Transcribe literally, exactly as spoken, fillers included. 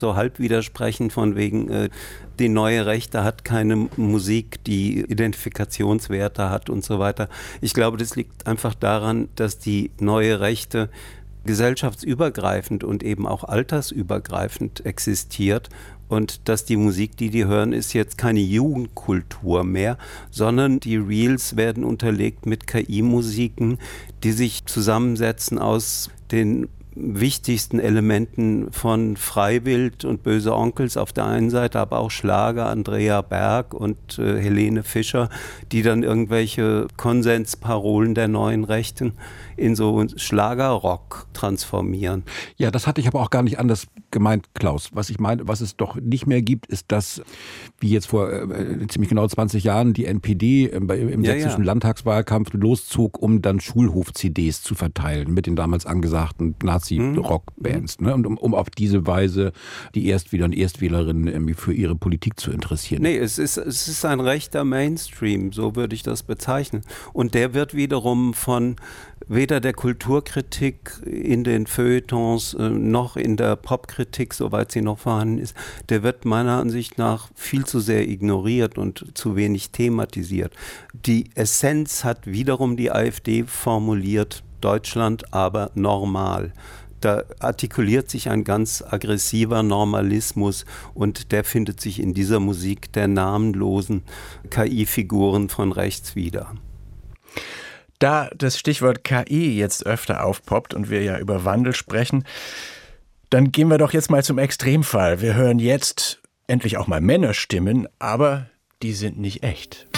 so halb widersprechen von wegen, äh, die neue Rechte hat keine Musik, die Identifikationswerte hat und so weiter. Ich glaube, das liegt einfach daran, dass die neue Rechte gesellschaftsübergreifend und eben auch altersübergreifend existiert und dass die Musik, die die hören, ist jetzt keine Jugendkultur mehr, sondern die Reels werden unterlegt mit K I-Musiken, die sich zusammensetzen aus den wichtigsten Elementen von Freiwild und Böse Onkels auf der einen Seite, aber auch Schlager, Andrea Berg und äh, Helene Fischer, die dann irgendwelche Konsensparolen der neuen Rechten in so Schlagerrock transformieren. Ja, das hatte ich aber auch gar nicht anders gemeint, Klaus. Was ich meine, was es doch nicht mehr gibt, ist, dass, wie jetzt vor äh, ziemlich genau zwanzig Jahren, die N P D im, im ja, sächsischen ja. Landtagswahlkampf loszog, um dann Schulhof-C Ds zu verteilen mit den damals angesagten Nazi-Rock-Bands. Mhm. Ne? Und um, um auf diese Weise die Erstwähler und Erstwählerinnen irgendwie für ihre Politik zu interessieren. Nee, es ist, es ist ein rechter Mainstream, so würde ich das bezeichnen. Und der wird wiederum von weder der Kulturkritik in den Feuilletons äh, noch in der Popkritik, soweit sie noch vorhanden ist, der wird meiner Ansicht nach viel zu sehr ignoriert und zu wenig thematisiert. Die Essenz hat wiederum die AfD formuliert, Deutschland aber normal. Da artikuliert sich ein ganz aggressiver Normalismus und der findet sich in dieser Musik der namenlosen K I-Figuren von rechts wieder. Da das Stichwort K I jetzt öfter aufpoppt und wir ja über Wandel sprechen, dann gehen wir doch jetzt mal zum Extremfall. Wir hören jetzt endlich auch mal Männerstimmen, aber die sind nicht echt.